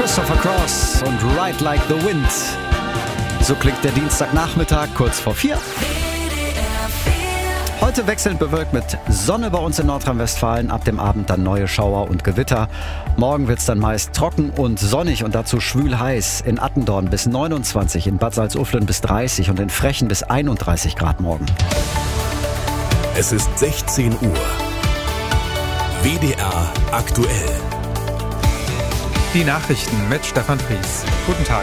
Christopher Cross und Ride Like the Wind. So klingt der Dienstagnachmittag kurz vor 4. Heute wechselnd bewölkt mit Sonne bei uns in Nordrhein-Westfalen. Ab dem Abend dann neue Schauer und Gewitter. Morgen wird es dann meist trocken und sonnig und dazu schwül heiß. In Attendorn bis 29, in Bad Salzuflen bis 30 und in Frechen bis 31 Grad morgen. Es ist 16 Uhr. WDR aktuell. Die Nachrichten mit Stefan Fries. Guten Tag.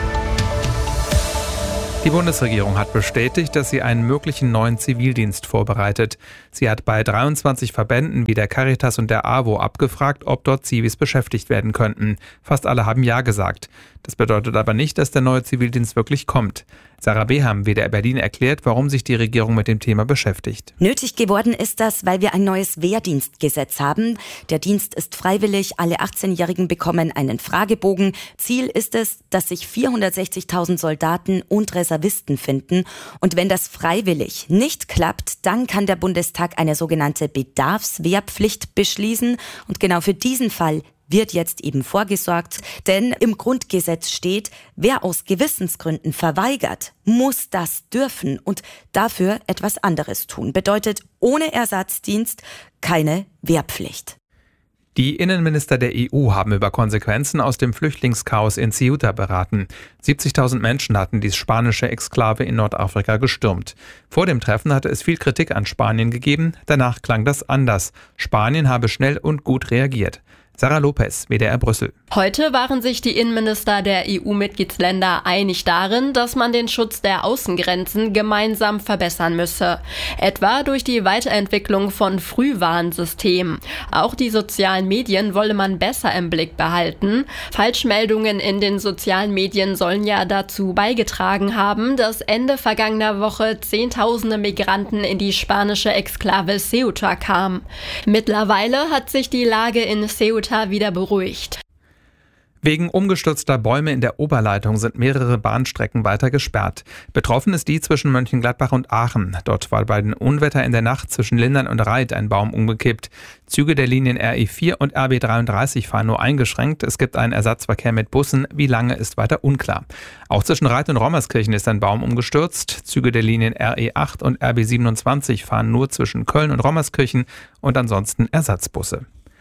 Die Bundesregierung hat bestätigt, dass sie einen möglichen neuen Zivildienst vorbereitet. Sie hat bei 23 Verbänden wie der Caritas und der AWO abgefragt, ob dort Zivis beschäftigt werden könnten. Fast alle haben Ja gesagt. Das bedeutet aber nicht, dass der neue Zivildienst wirklich kommt. Sarah Beham, WDR Berlin, erklärt, warum sich die Regierung mit dem Thema beschäftigt. Nötig geworden ist das, weil wir ein neues Wehrdienstgesetz haben. Der Dienst ist freiwillig, alle 18-Jährigen bekommen einen Fragebogen. Ziel ist es, dass sich 460.000 Soldaten und Reservisten finden. Und wenn das freiwillig nicht klappt, dann kann der Bundestag eine sogenannte Bedarfswehrpflicht beschließen. Und genau für diesen Fall wird jetzt eben vorgesorgt, denn im Grundgesetz steht, wer aus Gewissensgründen verweigert, muss das dürfen und dafür etwas anderes tun. Bedeutet ohne Ersatzdienst keine Wehrpflicht. Die Innenminister der EU haben über Konsequenzen aus dem Flüchtlingschaos in Ceuta beraten. 70.000 Menschen hatten die spanische Exklave in Nordafrika gestürmt. Vor dem Treffen hatte es viel Kritik an Spanien gegeben, danach klang das anders. Spanien habe schnell und gut reagiert. Sarah Lopez, WDR Brüssel. Heute waren sich die Innenminister der EU-Mitgliedsländer einig darin, dass man den Schutz der Außengrenzen gemeinsam verbessern müsse. Etwa durch die Weiterentwicklung von Frühwarnsystemen. Auch die sozialen Medien wolle man besser im Blick behalten. Falschmeldungen in den sozialen Medien sollen ja dazu beigetragen haben, dass Ende vergangener Woche Zehntausende Migranten in die spanische Exklave Ceuta kamen. Mittlerweile hat sich die Lage in Ceuta wieder beruhigt. Wegen umgestürzter Bäume in der Oberleitung sind mehrere Bahnstrecken weiter gesperrt. Betroffen ist die zwischen Mönchengladbach und Aachen. Dort war bei den Unwetter in der Nacht zwischen Lindern und Reit ein Baum umgekippt. Züge der Linien RE4 und RB33 fahren nur eingeschränkt. Es gibt einen Ersatzverkehr mit Bussen. Wie lange ist weiter unklar. Auch zwischen Reit und Rommerskirchen ist ein Baum umgestürzt. Züge der Linien RE8 und RB27 fahren nur zwischen Köln und Rommerskirchen und ansonsten Ersatzbusse.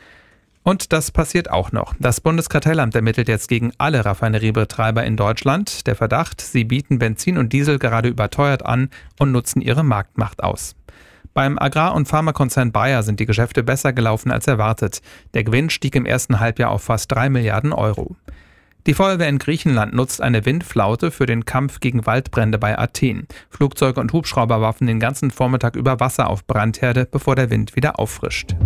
Und das passiert auch noch. Das Bundeskartellamt ermittelt jetzt gegen alle Raffineriebetreiber in Deutschland. Der Verdacht, sie bieten Benzin und Diesel gerade überteuert an und nutzen ihre Marktmacht aus. Beim Agrar- und Pharmakonzern Bayer sind die Geschäfte besser gelaufen als erwartet. Der Gewinn stieg im ersten Halbjahr auf fast 3 Milliarden Euro. Die Feuerwehr in Griechenland nutzt eine Windflaute für den Kampf gegen Waldbrände bei Athen. Flugzeuge und Hubschrauber warfen den ganzen Vormittag über Wasser auf Brandherde, bevor der Wind wieder auffrischt.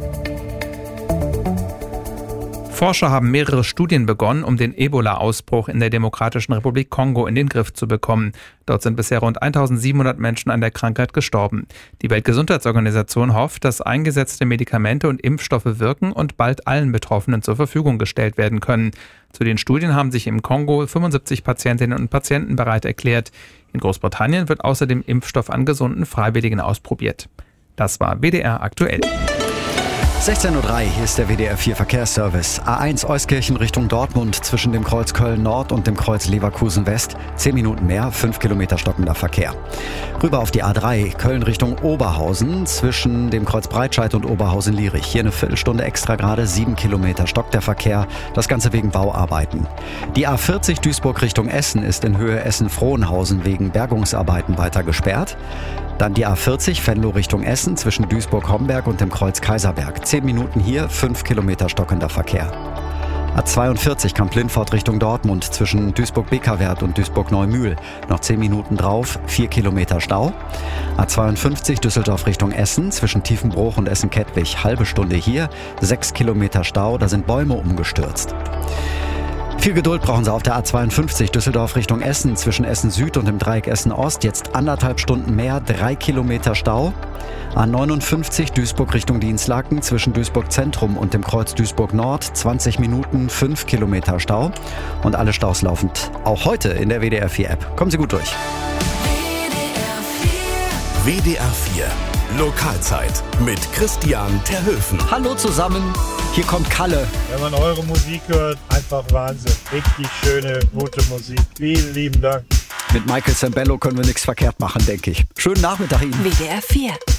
Forscher haben mehrere Studien begonnen, um den Ebola-Ausbruch in der Demokratischen Republik Kongo in den Griff zu bekommen. Dort sind bisher rund 1.700 Menschen an der Krankheit gestorben. Die Weltgesundheitsorganisation hofft, dass eingesetzte Medikamente und Impfstoffe wirken und bald allen Betroffenen zur Verfügung gestellt werden können. Zu den Studien haben sich im Kongo 75 Patientinnen und Patienten bereit erklärt. In Großbritannien wird außerdem Impfstoff an gesunden Freiwilligen ausprobiert. Das war WDR aktuell. 16.03 Uhr, hier ist der WDR 4 Verkehrsservice. A1 Euskirchen Richtung Dortmund zwischen dem Kreuz Köln Nord und dem Kreuz Leverkusen West. 10 Minuten mehr, 5 Kilometer stockender Verkehr. Rüber auf die A3 Köln Richtung Oberhausen zwischen dem Kreuz Breitscheid und Oberhausen-Lierich. Hier eine Viertelstunde extra gerade, 7 Kilometer stockt der Verkehr. Das Ganze wegen Bauarbeiten. Die A40 Duisburg Richtung Essen ist in Höhe Essen-Frohnhausen wegen Bergungsarbeiten weiter gesperrt. Dann die A40 Venlo Richtung Essen zwischen Duisburg-Homberg und dem Kreuz Kaiserberg. 10 Minuten hier, 5 Kilometer stockender Verkehr. A42 Kamp-Lindfort Richtung Dortmund zwischen Duisburg-Beckerwerth und Duisburg-Neumühl. Noch 10 Minuten drauf, 4 Kilometer Stau. A52 Düsseldorf Richtung Essen zwischen Tiefenbruch und Essen-Kettwig. Halbe Stunde hier, 6 Kilometer Stau, da sind Bäume umgestürzt. Viel Geduld brauchen Sie auf der A52 Düsseldorf Richtung Essen zwischen Essen Süd und dem Dreieck Essen Ost. Jetzt 1,5 Stunden mehr, 3 Kilometer Stau. A59 Duisburg Richtung Dinslaken zwischen Duisburg Zentrum und dem Kreuz Duisburg Nord. 20 Minuten, 5 Kilometer Stau. Und alle Staus laufend auch heute in der WDR 4 App. Kommen Sie gut durch. WDR 4 Lokalzeit mit Christian Terhöfen. Hallo zusammen, hier kommt Kalle. Wenn man eure Musik hört, einfach Wahnsinn. Richtig schöne, gute Musik. Vielen lieben Dank. Mit Michael Sembello können wir nichts verkehrt machen, denke ich. Schönen Nachmittag Ihnen. WDR 4